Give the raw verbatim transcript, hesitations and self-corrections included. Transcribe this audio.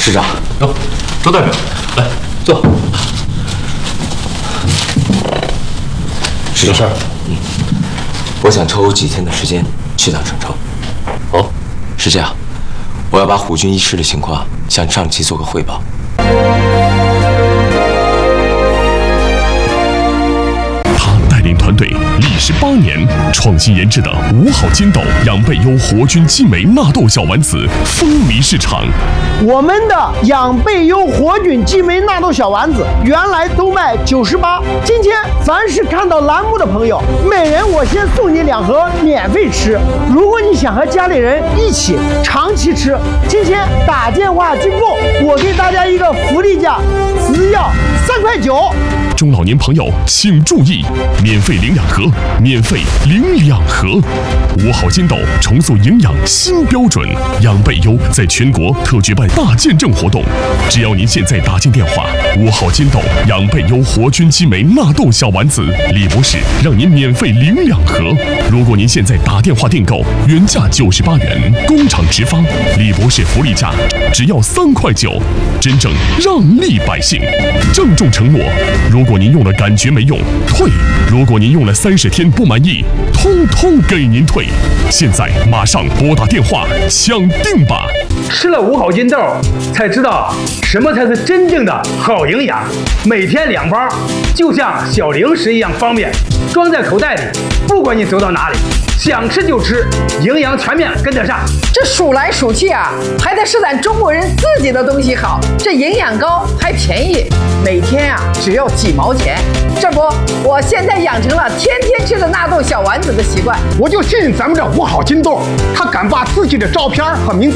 市长， 哟，周代表，来坐。 市长，嗯，我想抽几天的时间去趟郑州。 哦， 是这样，我要把虎军医师的情况向上级做个汇报。 带领团队历时八年，创新研制的五好金豆养倍优活菌激酶纳豆小丸子风靡市场。 我们的养倍优活菌激酶纳豆小丸子原来都卖九十八，今天凡是看到栏目的朋友，每人我先送你两盒免费吃。如果你想和家里人一起长期吃，今天打电话订购，我给大家一个福利价，只要三块九。 中老年朋友请注意，免费领两盒，免费领两盒。五好金豆重塑营养新标准，养倍优在全国特举办大见证活动。只要您现在打进电话，五好金豆养倍优活菌激酶纳豆小丸子，李博士让您免费领两盒。如果您现在打电话订购，原价九十八元，工厂直发，李博士福利价只要三块九，真正让利百姓。郑重承诺，如如果您用了感觉没用，退；如果您用了三十天不满意，通通给您退。现在马上拨打电话抢定吧！ 吃了五好金豆，才知道什么才是真正的好营养。每天两包，就像小零食一样方便，装在口袋里，不管你走到哪里，想吃就吃，营养全面跟得上。 这数来数去啊，还得是咱中国人自己的东西好，这营养高还便宜，每天啊只要几毛钱。这不，我现在养成了天天吃的纳豆小丸子的习惯。 我就信咱们这五好金豆，他敢把自己的照片和名字